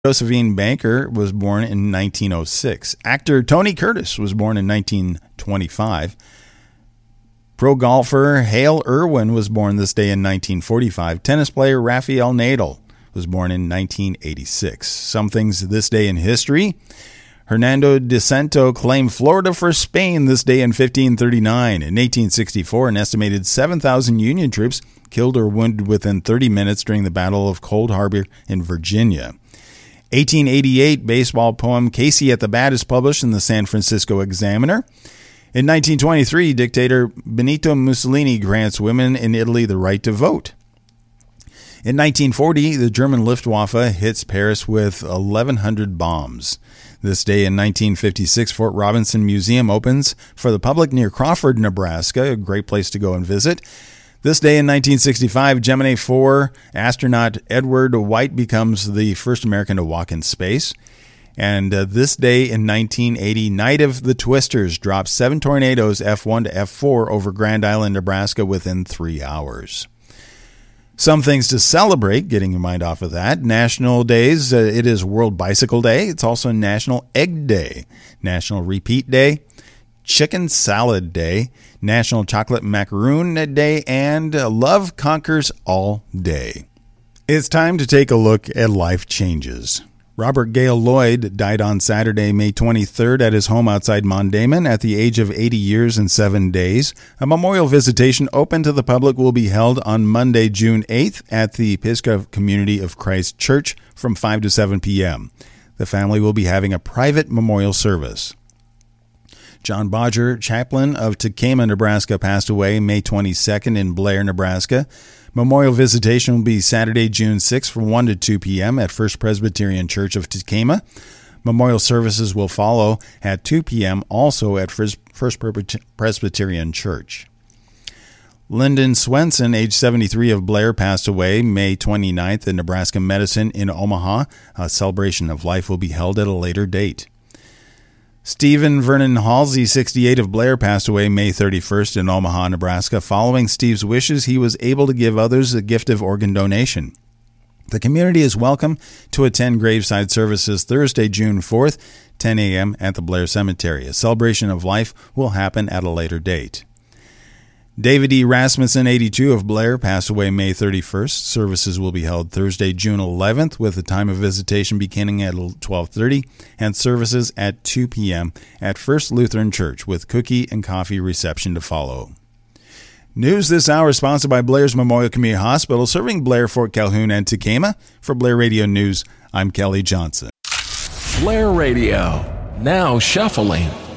Josephine Baker was born in 1906. Actor Tony Curtis was born in 1925. Pro golfer Hale Irwin was born this day in 1945. Tennis player Rafael Nadal was born in 1986. Some things this day in history. Hernando de Soto claimed Florida for Spain this day in 1539. In 1864, an estimated 7,000 Union troops killed or wounded within 30 minutes during the Battle of Cold Harbor in Virginia. 1888, baseball poem Casey at the Bat is published in the San Francisco Examiner. In 1923, dictator Benito Mussolini grants women in Italy the right to vote. In 1940, the German Luftwaffe hits Paris with 1,100 bombs. This day in 1956, Fort Robinson Museum opens for the public near Crawford, Nebraska, a great place to go and visit. This day in 1965, Gemini 4 astronaut Edward White becomes the first American to walk in space. And this day in 1980, Night of the Twisters drops 7 tornadoes F1 to F4 over Grand Island, Nebraska within 3 hours. Some things to celebrate, getting your mind off of that. National days, it is World Bicycle Day. It's also National Egg Day, National Repeat Day, Chicken Salad Day, National Chocolate Macaroon Day, and Love Conquers All Day. It's time to take a look at life changes. Robert Gale Lloyd died on Saturday, May 23rd at his home outside Mondayman at the age of 80 years and 7 days. A memorial visitation open to the public will be held on Monday, June 8th at the Pisgah Community of Christ Church from 5 to 7 p.m. The family will be having a private memorial service. John Bodger, chaplain of Tekamah, Nebraska, passed away May 22nd in Blair, Nebraska. Memorial visitation will be Saturday, June 6th from 1 to 2 p.m. at First Presbyterian Church of Tekamah. Memorial services will follow at 2 p.m. also at First Presbyterian Church. Lyndon Swenson, age 73 of Blair, passed away May 29th at Nebraska Medicine in Omaha. A celebration of life will be held at a later date. Stephen Vernon Halsey, 68 of Blair, passed away May 31st in Omaha, Nebraska. Following Steve's wishes, he was able to give others a gift of organ donation. The community is welcome to attend graveside services Thursday, June 4th, 10 a.m. at the Blair Cemetery. A celebration of life will happen at a later date. David E. Rasmussen, 82 of Blair, passed away May 31st. Services will be held Thursday, June 11th, with the time of visitation beginning at 12:30 and services at 2 p.m. at First Lutheran Church with cookie and coffee reception to follow. News this hour sponsored by Blair's Memorial Community Hospital, serving Blair, Fort Calhoun, and Tekamah. For Blair Radio News, I'm Kelly Johnson. Blair Radio, now shuffling.